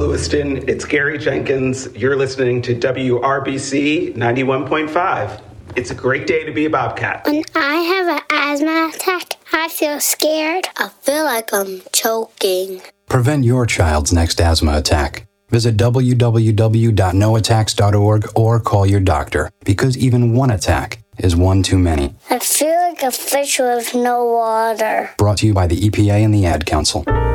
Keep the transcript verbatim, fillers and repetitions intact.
Lewiston. It's Gary Jenkins. You're listening to W R B C ninety-one point five. It's a great day to be a Bobcat. When I have an asthma attack, I feel scared. I feel like I'm choking. Prevent your child's next asthma attack. Visit w w w dot no attacks dot org or call your doctor, because even one attack is one too many. I feel like a fish with no water. Brought to you by the E P A and the Ad Council.